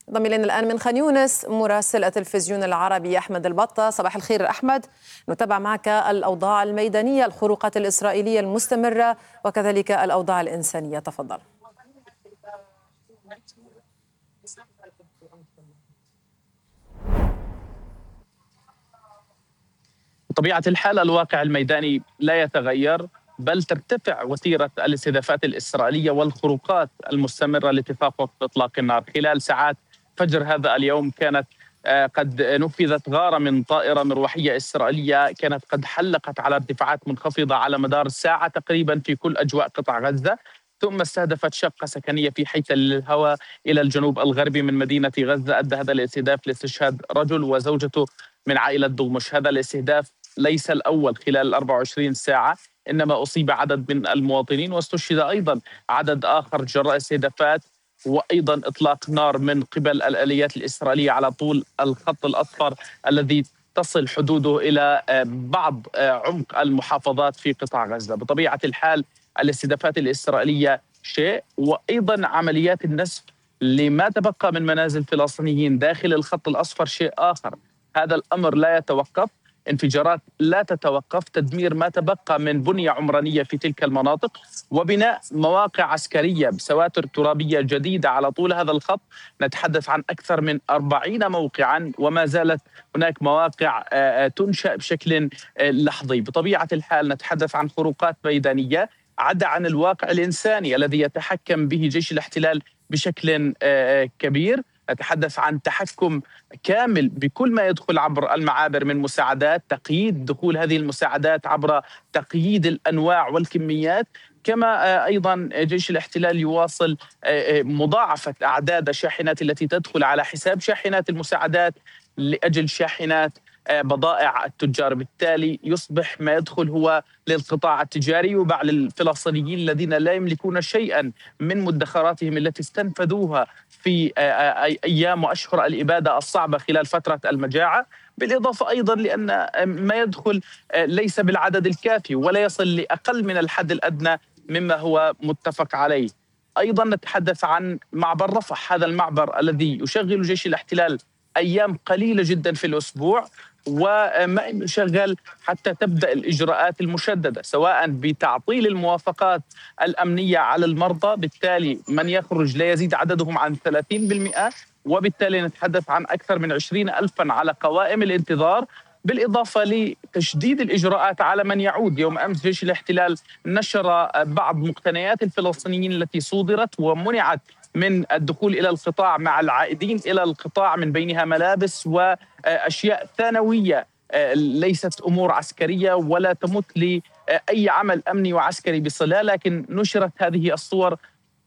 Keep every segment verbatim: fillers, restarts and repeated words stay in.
ضم إلينا الآن من خان يونس مراسل التلفزيون العربي أحمد البطة. صباح الخير أحمد، نتابع معك الأوضاع الميدانية، الخروقات الإسرائيلية المستمرة وكذلك الأوضاع الإنسانية، تفضل. بطبيعة الحال الواقع الميداني لا يتغير، بل ترتفع وتيرة الاستهدافات الإسرائيلية والخروقات المستمرة لاتفاق وقف إطلاق النار. خلال ساعات فجر هذا اليوم كانت قد نفذت غارة من طائرة مروحية إسرائيلية كانت قد حلقت على ارتفاعات منخفضة على مدار ساعة تقريبا في كل أجواء قطاع غزة، ثم استهدفت شقة سكنية في حيث الهواء إلى الجنوب الغربي من مدينة غزة. أدى هذا الاستهداف لاستشهاد رجل وزوجته من عائلة دغمش. هذا الاستهداف ليس الأول خلال أربع وعشرين ساعة، إنما أصيب عدد من المواطنين واستشهد أيضا عدد آخر جراء استهدافات وأيضا إطلاق نار من قبل الآليات الإسرائيلية على طول الخط الأصفر الذي تصل حدوده إلى بعض عمق المحافظات في قطاع غزة. بطبيعة الحال الاستهدافات الإسرائيلية شيء، وأيضا عمليات النسف لما تبقى من منازل فلسطينيين داخل الخط الأصفر شيء آخر. هذا الأمر لا يتوقف، انفجارات لا تتوقف، تدمير ما تبقى من بنية عمرانية في تلك المناطق وبناء مواقع عسكرية بسواتر ترابية جديدة على طول هذا الخط. نتحدث عن أكثر من أربعين موقعا وما زالت هناك مواقع تنشأ بشكل لحظي. بطبيعة الحال نتحدث عن خروقات ميدانية عدا عن الواقع الإنساني الذي يتحكم به جيش الاحتلال بشكل كبير. نتحدث عن تحكم كامل بكل ما يدخل عبر المعابر من مساعدات، تقييد دخول هذه المساعدات عبر تقييد الأنواع والكميات، كما أيضا جيش الاحتلال يواصل مضاعفة أعداد الشاحنات التي تدخل على حساب شاحنات المساعدات لأجل شاحنات بضائع التجار. بالتالي يصبح ما يدخل هو للقطاع التجاري وباع للفلسطينيين الذين لا يملكون شيئا من مدخراتهم التي استنفذوها في أيام وأشهر الإبادة الصعبة خلال فترة المجاعة، بالإضافة أيضا لأن ما يدخل ليس بالعدد الكافي ولا يصل لأقل من الحد الأدنى مما هو متفق عليه. أيضا نتحدث عن معبر رفح، هذا المعبر الذي يشغل جيش الاحتلال أيام قليلة جدا في الأسبوع وما يشغل حتى تبدأ الإجراءات المشددة سواء بتعطيل الموافقات الأمنية على المرضى، بالتالي من يخرج لا يزيد عددهم عن ثلاثين بالمئة، وبالتالي نتحدث عن أكثر من عشرين ألفا على قوائم الانتظار، بالإضافة لتشديد الإجراءات على من يعود. يوم أمس جيش الاحتلال نشر بعض مقتنيات الفلسطينيين التي صودرت ومنعت من الدخول إلى القطاع مع العائدين إلى القطاع، من بينها ملابس وأشياء ثانوية ليست أمور عسكرية ولا تمت لأي عمل أمني وعسكري بصلة، لكن نشرت هذه الصور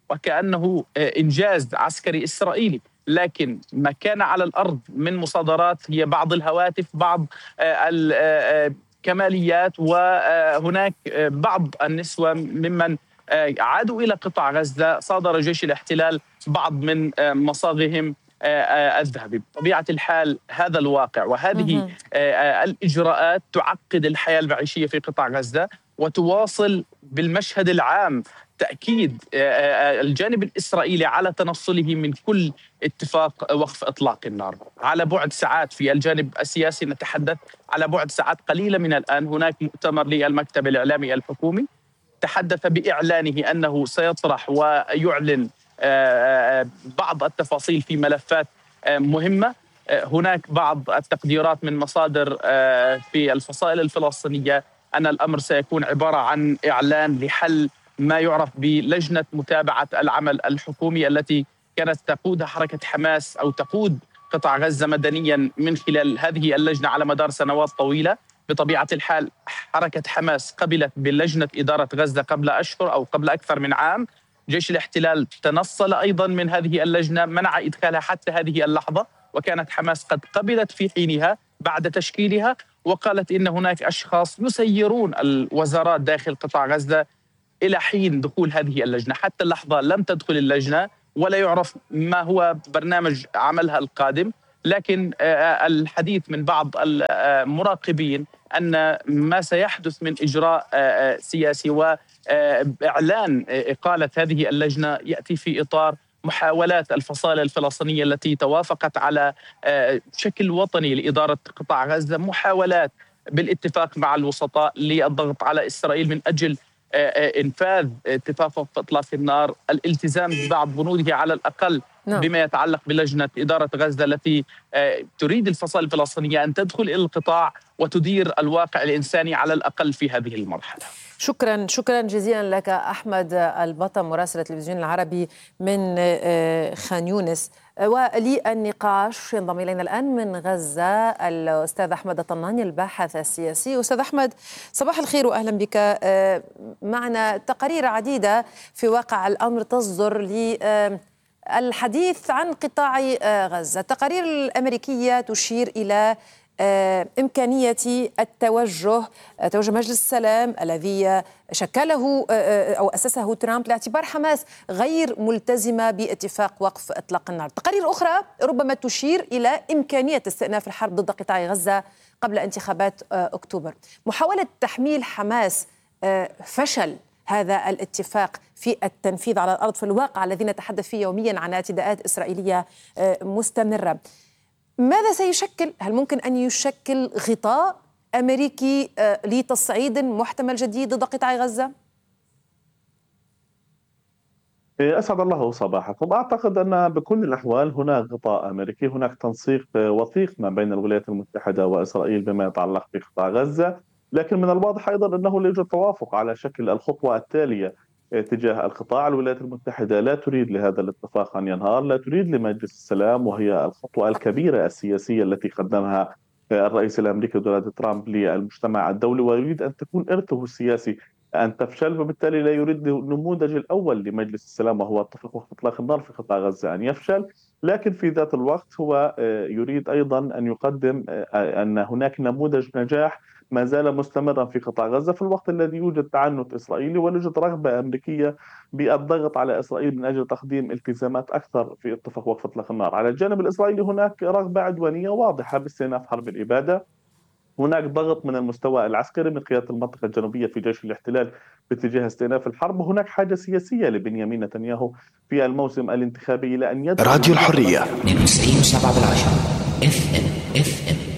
وكأنه إنجاز عسكري إسرائيلي، لكن ما كان على الأرض من مصادرات هي بعض الهواتف، بعض الكماليات، وهناك بعض النسوة ممن عادوا إلى قطاع غزة صادر جيش الاحتلال بعض من مصاغهم الذهبي. بطبيعة الحال هذا الواقع وهذه الإجراءات تعقد الحياة المعيشية في قطاع غزة وتواصل بالمشهد العام تأكيد الجانب الإسرائيلي على تنصله من كل اتفاق وقف إطلاق النار. على بعد ساعات في الجانب السياسي نتحدث على بعد ساعات قليلة من الآن هناك مؤتمر للمكتب الإعلامي الحكومي تحدث بإعلانه أنه سيطرح ويعلن بعض التفاصيل في ملفات مهمة. هناك بعض التقديرات من مصادر في الفصائل الفلسطينية أن الأمر سيكون عبارة عن إعلان لحل ما يعرف بلجنة متابعة العمل الحكومي التي كانت تقودها حركة حماس أو تقود قطاع غزة مدنيا من خلال هذه اللجنة على مدار سنوات طويلة. بطبيعة الحال حركة حماس قبلت بلجنة إدارة غزة قبل أشهر أو قبل أكثر من عام. جيش الاحتلال تنصل أيضا من هذه اللجنة، منع إدخالها حتى هذه اللحظة، وكانت حماس قد قبلت في حينها بعد تشكيلها وقالت إن هناك أشخاص يسيرون الوزارات داخل قطاع غزة إلى حين دخول هذه اللجنة. حتى اللحظة لم تدخل اللجنة ولا يعرف ما هو برنامج عملها القادم، لكن الحديث من بعض المراقبين أن ما سيحدث من إجراء سياسي وإعلان إقالة هذه اللجنة يأتي في إطار محاولات الفصائل الفلسطينية التي توافقت على شكل وطني لإدارة قطاع غزة، محاولات بالاتفاق مع الوسطاء للضغط على إسرائيل من أجل إنفاذ اتفاق إطلاق النار، الالتزام ببعض بنوده على الأقل بما يتعلق بلجنة إدارة غزة التي تريد الفصائل الفلسطينية أن تدخل إلى القطاع وتدير الواقع الإنساني على الأقل في هذه المرحلة. شكرا شكرا جزيلا لك أحمد البطة مراسل التلفزيون العربي من خان يونس. وللنقاش ينضم إلينا الآن من غزة الأستاذ أحمد الطناني الباحث السياسي. أستاذ أحمد، صباح الخير وأهلا بك. معنا تقارير عديدة في واقع الأمر تصدر للحديث عن قطاع غزة. التقارير الأمريكية تشير إلى إمكانية التوجه توجه مجلس السلام الذي شكله أو أسسه ترامب لاعتبار حماس غير ملتزمة باتفاق وقف إطلاق النار. تقارير أخرى ربما تشير إلى إمكانية استئناف الحرب ضد قطاع غزة قبل انتخابات أكتوبر. محاولة تحميل حماس فشل هذا الاتفاق في التنفيذ على الأرض في الواقع الذي نتحدث فيه يوميا عن اعتداءات إسرائيلية مستمرة. ماذا سيشكل؟ هل ممكن أن يشكل غطاء أمريكي لتصعيد محتمل جديد ضد قطاع غزة؟ أسعد الله صباحكم. أعتقد أن بكل الأحوال هناك غطاء أمريكي، هناك تنسيق وثيق ما بين الولايات المتحدة وإسرائيل بما يتعلق بقطاع غزة، لكن من الواضح أيضا أنه لا يوجد توافق على شكل الخطوة التالية تجاه القطاع. الولايات المتحدة لا تريد لهذا الاتفاق أن ينهار، لا تريد لمجلس السلام، وهي الخطوة الكبيرة السياسية التي قدمها الرئيس الأمريكي دونالد ترامب للمجتمع الدولي، ويريد أن تكون إرثه السياسي أن تفشل، وبالتالي لا يريد النموذج الأول لمجلس السلام وهو اتفاق وقف إطلاق النار في قطاع غزة أن يفشل. لكن في ذات الوقت هو يريد أيضا أن يقدم أن هناك نموذج نجاح ما زال مستمرا في قطاع غزة في الوقت الذي يوجد تعنت إسرائيلي ويوجد رغبة أمريكية بالضغط على إسرائيل من أجل تقديم التزامات أكثر في اتفاق وقف إطلاق النار. على الجانب الإسرائيلي هناك رغبة عدوانية واضحة باستئناف حرب الإبادة، هناك ضغط من المستوى العسكري من قيادة المنطقة الجنوبية في جيش الاحتلال باتجاه استئناف الحرب، وهناك حاجة سياسية لبنيامين نتنياهو في الموسم الانتخابي لأن يدخل راديو الحرية اثنين وتسعين وسبعة بالعشرة اف ام اف ام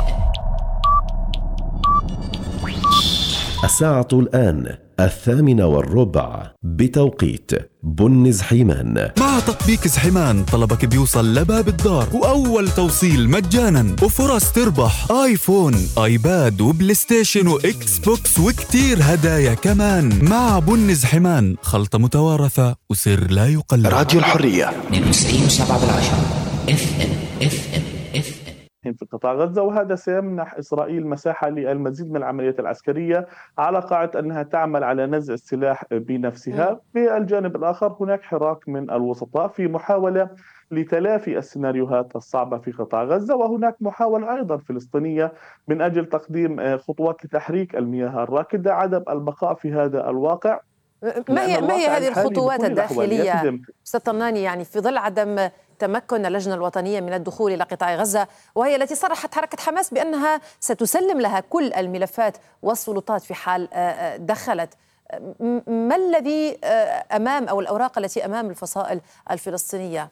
الساعة الآن الثامنة والربع بتوقيت بن زحيمان. مع تطبيق زحيمان طلبك بيوصل لباب الدار وأول توصيل مجانا وفرص تربح آيفون آيباد وبلاي ستيشن وإكس بوكس وكتير هدايا كمان. مع بن زحيمان خلطة متوارثة وسر لا يقلد. راديو الحرية اثنين وتسعين وسبعة بالعشرة اف ام اف ام اف ام في قطاع غزة، وهذا سيمنح إسرائيل مساحة للمزيد من العمليات العسكرية على قاعدة أنها تعمل على نزع السلاح بنفسها. في الجانب الآخر هناك حراك من الوسطاء في محاولة لتلافي السيناريوهات الصعبة في قطاع غزة، وهناك محاولة أيضا فلسطينية من أجل تقديم خطوات لتحريك المياه الراكدة، عدم البقاء في هذا الواقع. ما هي ما هي هذه الخطوات الداخلية أستاذ طناني، يعني في ظل عدم تمكن اللجنة الوطنية من الدخول إلى قطاع غزة، وهي التي صرحت حركة حماس بأنها ستسلم لها كل الملفات والسلطات في حال دخلت؟ ما الذي أمام أو الأوراق التي أمام الفصائل الفلسطينية؟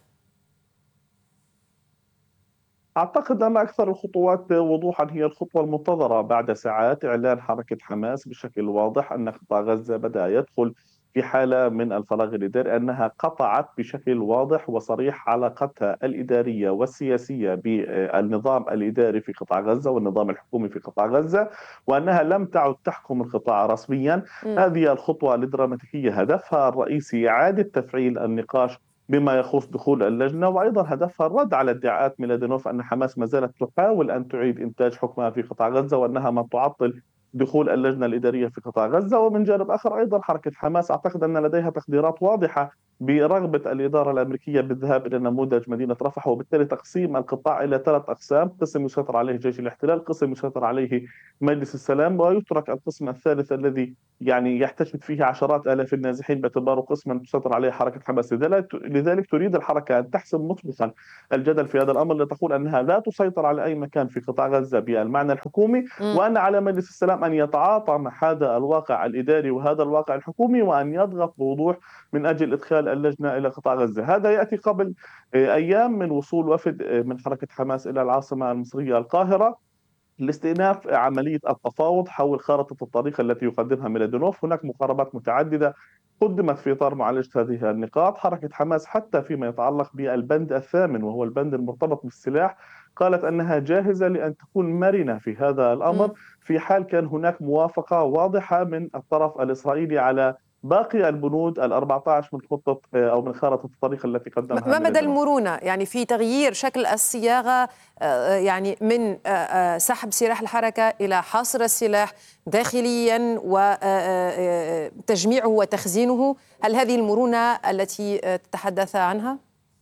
أعتقد أن أكثر الخطوات وضوحا هي الخطوة المنتظرة بعد ساعات إعلان حركة حماس بشكل واضح أن قطاع غزة بدأ يدخل في حالة من الفراغ الإداري، أنها قطعت بشكل واضح وصريح علاقتها الإدارية والسياسية بالنظام الإداري في قطاع غزة والنظام الحكومي في قطاع غزة، وأنها لم تعد تحكم القطاع رسميا. م. هذه الخطوة الدراماتيكية هدفها الرئيسي إعادة تفعيل النقاش بما يخص دخول اللجنة، وأيضا هدفها الرد على ادعاءات ميلادينوف أن حماس ما زالت تحاول أن تعيد إنتاج حكمها في قطاع غزة وأنها من تعطل دخول اللجنة الإدارية في قطاع غزة. ومن جانب آخر أيضا حركة حماس أعتقد أن لديها تقديرات واضحة برغبة الإدارة الأمريكية بالذهاب إلى نموذج مدينة رفح، وبالتالي تقسيم القطاع إلى ثلاث أقسام: قسم يسيطر عليه جيش الاحتلال، قسم يسيطر عليه مجلس السلام، ويترك القسم الثالث الذي يعني يحتشد فيه عشرات آلاف النازحين باعتباره قسما تسيطر عليه حركة حماس. لذلك تريد الحركة أن تحسم مسبقا الجدل في هذا الأمر لتقول أنها لا تسيطر على أي مكان في قطاع غزة بالمعنى الحكومي، م. وأن على مجلس السلام أن يتعاطى مع هذا الواقع الإداري وهذا الواقع الحكومي، وأن يضغط بوضوح من أجل إدخال إرسال اللجنة إلى قطاع غزة. هذا يأتي قبل أيام من وصول وفد من حركة حماس إلى العاصمة المصرية القاهرة لاستئناف عملية التفاوض حول خارطة الطريق التي يقدمها ميلادينوف. هناك مقاربات متعددة قدمت في إطار معالجة هذه النقاط. حركة حماس حتى فيما يتعلق بالبند الثامن وهو البند المرتبط بالسلاح قالت أنها جاهزة لأن تكون مرنة في هذا الأمر في حال كان هناك موافقة واضحة من الطرف الإسرائيلي على باقي البنود الأربعة عشر من خطة أو من خارطة الطريق التي قدمها. ما مدى المرونة يعني في تغيير شكل الصياغة، يعني من سحب سلاح الحركة إلى حصر السلاح داخليا وتجميعه وتخزينه؟ هل هذه المرونة التي تتحدث عنها؟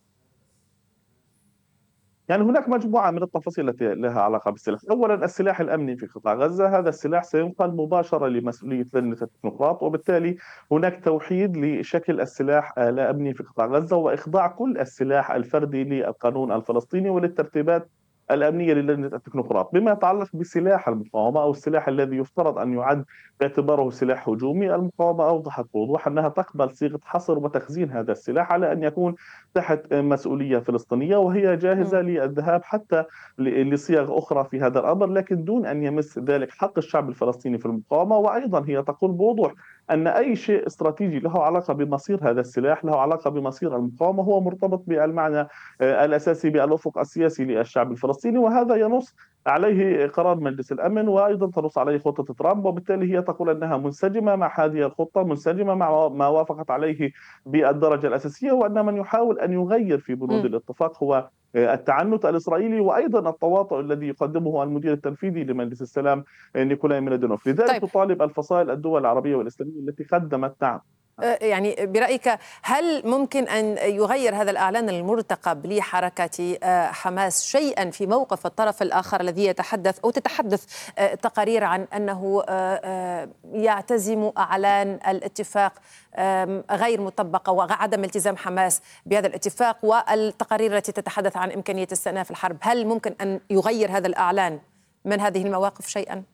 يعني هناك مجموعة من التفاصيل التي لها علاقة بالسلاح. أولا السلاح الأمني في قطاع غزة، هذا السلاح سينقل مباشرة لمسؤولية لجنة التكنوقراط، وبالتالي هناك توحيد لشكل السلاح الأمني في قطاع غزة وإخضاع كل السلاح الفردي للقانون الفلسطيني وللترتيبات الأمنية للجنة التكنوقراط. بما يتعلق بسلاح المقاومة أو السلاح الذي يفترض أن يعد باعتباره سلاح هجومي، المقاومة أوضحت بوضوح أنها تقبل صيغة حصر وتخزين هذا السلاح على أن يكون تحت مسؤولية فلسطينية، وهي جاهزة للذهاب حتى لصيغ أخرى في هذا الأمر، لكن دون أن يمس ذلك حق الشعب الفلسطيني في المقاومة. وأيضا هي تقول بوضوح أن أي شيء استراتيجي له علاقة بمصير هذا السلاح، له علاقة بمصير المقاومة، هو مرتبط بالمعنى الأساسي بالأفق السياسي للشعب الفلسطيني، وهذا ينص عليه قرار مجلس الأمن وأيضا تنص عليه خطة ترامب. وبالتالي هي تقول أنها منسجمة مع هذه الخطة، منسجمة مع ما وافقت عليه بالدرجة الأساسية، وأن من يحاول أن يغير في بنود الاتفاق هو التعنت الإسرائيلي وأيضا التواطؤ الذي يقدمه المدير التنفيذي لمجلس السلام نيكولاي ميلادينوف. لذلك طيب. تطالب الفصائل الدول العربية والإسلامية التي قدمت نعم يعني برأيك هل ممكن أن يغير هذا الإعلان المرتقب لحركة حماس شيئا في موقف الطرف الآخر الذي يتحدث أو تتحدث تقارير عن أنه يعتزم أعلان الاتفاق غير مطبقة وعدم التزام حماس بهذا الاتفاق، والتقارير التي تتحدث عن إمكانية استئناف الحرب؟ هل ممكن أن يغير هذا الإعلان من هذه المواقف شيئا؟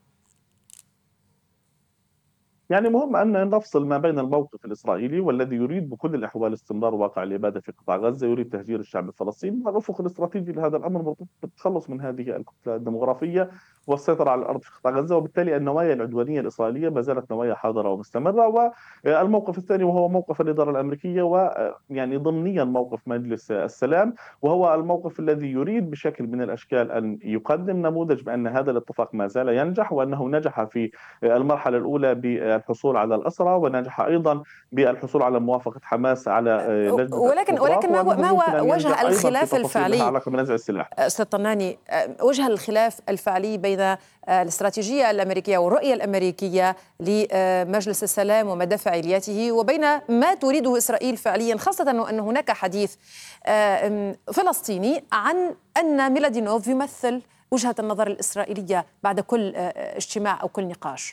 يعني مهم أن نفصل ما بين الموقف الإسرائيلي والذي يريد بكل الأحوال استمرار واقع الإبادة في قطاع غزة، يريد تهجير الشعب الفلسطيني، والأفق الاستراتيجي لهذا الأمر مرتبط بالتخلص من هذه الكتلة الديمغرافية والسيطرة على الأرض في قطاع غزة. وبالتالي النوايا العدوانية الإسرائيلية ما زالت نوايا حاضرة ومستمرة. والموقف الثاني وهو موقف الإدارة الأمريكية ويعني ضمنيا موقف مجلس السلام، وهو الموقف الذي يريد بشكل من الأشكال أن يقدم نموذج بأن هذا الاتفاق ما زال ينجح، وأنه نجح في المرحلة الأولى بالحصول على الأسرى، ونجح أيضا بالحصول على موافقة حماس على لجنة ولكن ولكن ما هو ما هو وجه الخلاف الفعلي أستاذ طناني، وجه الخلاف الفعلي بين الاستراتيجية الأمريكية والرؤية الأمريكية لمجلس السلام ومدى فاعليته وبين ما تريده إسرائيل فعليا، خاصة وأن هناك حديث فلسطيني عن أن ميلادينوف يمثل وجهة النظر الإسرائيلية بعد كل اجتماع أو كل نقاش؟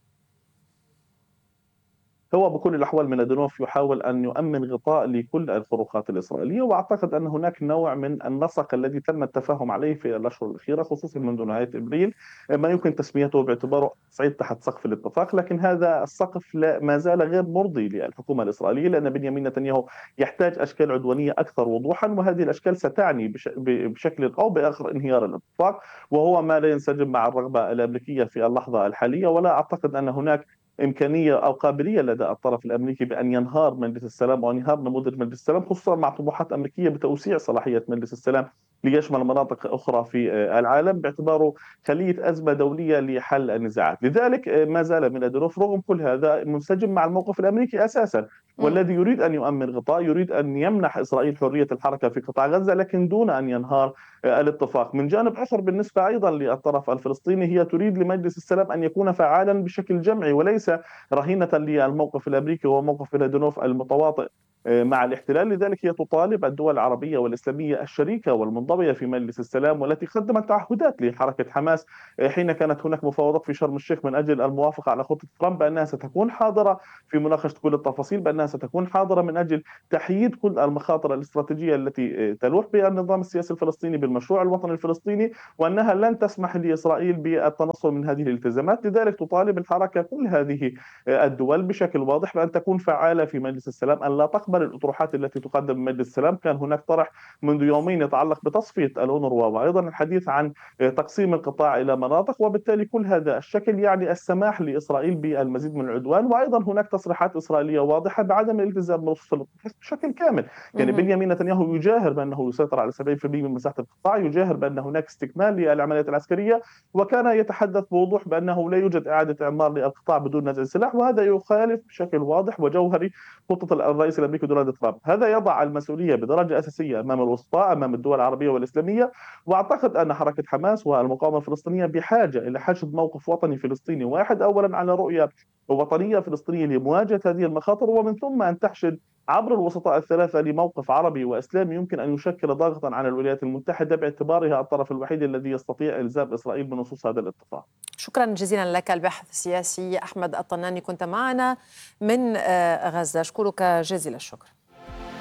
هو بكل الأحوال ميلادينوف يحاول أن يؤمن غطاء لكل الخروقات الإسرائيلية، وأعتقد أن هناك نوع من النسق الذي تم التفاهم عليه في الأشهر الأخيرة خصوصا منذ نهاية إبريل، ما يمكن تسميته باعتباره صعيد تحت سقف الاتفاق. لكن هذا السقف ما زال غير مرضي للحكومة الإسرائيلية، لأن بنيامين نتنياهو يحتاج أشكال عدوانية أكثر وضوحا، وهذه الأشكال ستعني بشكل أو بآخر انهيار الاتفاق، وهو ما لا ينسجم مع الرغبة الأمريكية في اللحظة الحالية. ولا أعتقد أن هناك إمكانية أو قابلية لدى الطرف الأمريكي بأن ينهار مجلس السلام أو ينهار نموذج مجلس السلام، خصوصا مع طموحات أمريكية بتوسيع صلاحية مجلس السلام ليشمل مناطق أخرى في العالم باعتباره خلية أزمة دولية لحل النزاعات. لذلك ما زال ميلادينوف رغم كل هذا منسجم مع الموقف الأمريكي أساسا، والذي يريد أن يؤمن غطاء، يريد أن يمنح إسرائيل حرية الحركة في قطاع غزة لكن دون أن ينهار الاتفاق. من جانب آخر بالنسبة أيضا للطرف الفلسطيني، هي تريد لمجلس السلام أن يكون فعالا بشكل جمعي وليس رهينة للموقف الأمريكي وموقف ميلادينوف المتواطئ مع الاحتلال. لذلك هي تطالب الدول العربية والإسلامية الشريكة والمنضوية في مجلس السلام والتي قدمت تعهدات لحركة حماس حين كانت هناك مفاوضات في شرم الشيخ من أجل الموافقة على خطة ترامب بأنها ستكون حاضرة في مناقشة كل التفاصيل، بأنها ستكون حاضرة من أجل تحييد كل المخاطر الاستراتيجية التي تلوح بها النظام السياسي الفلسطيني بالمشروع الوطني الفلسطيني، وأنها لن تسمح لإسرائيل بالتنصل من هذه الالتزامات. لذلك تطالب الحركة كل هذه الدول بشكل واضح بأن تكون فعالة في مجلس السلام، أن لا تقبل مستقبل الأطروحات التي تقدم من مجلس السلام. كان هناك طرح منذ يومين يتعلق بتصفية الأونروا، وأيضا الحديث عن تقسيم القطاع إلى مناطق، وبالتالي كل هذا الشكل يعني السماح لإسرائيل بالمزيد من العدوان. وأيضا هناك تصريحات إسرائيلية واضحة بعدم الالتزام بنصوص الاتفاق بشكل كامل. يعني بنيامين نتنياهو يجاهر بأنه يسيطر على سبعين بالمئة من مساحة القطاع، يجاهر بأن هناك استكمال للعمليات العسكرية، وكان يتحدث بوضوح بأنه لا يوجد إعادة إعمار للقطاع بدون نزع السلاح، وهذا يخالف بشكل واضح وجوهري خطة الرئيس الأمريكي دونالد ترامب. هذا يضع المسؤولية بدرجة أساسية أمام الوسطاء، أمام الدول العربية والإسلامية. وأعتقد أن حركة حماس والمقاومة الفلسطينية بحاجة إلى حشد موقف وطني فلسطيني واحد، أولا على رؤية وطنية فلسطينية لمواجهة هذه المخاطر، ومن ثم أن تحشد عبر الوسطاء الثلاثة لموقف عربي وإسلامي يمكن أن يشكل ضغطا على الولايات المتحدة باعتبارها الطرف الوحيد الذي يستطيع إلزام إسرائيل بنصوص هذا الاتفاق. شكرا جزيلا لك الباحث السياسي أحمد الطناني، كنت معنا من غزة. أشكرك جزيل الشكر.